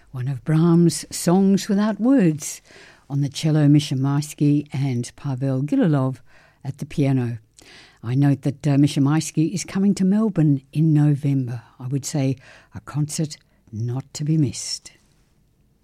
one of Brahms' Songs Without Words. On the cello, Misha Maisky and Pavel Gililov at the piano. I note that Misha Maisky is coming to Melbourne in November. I would say a concert not to be missed.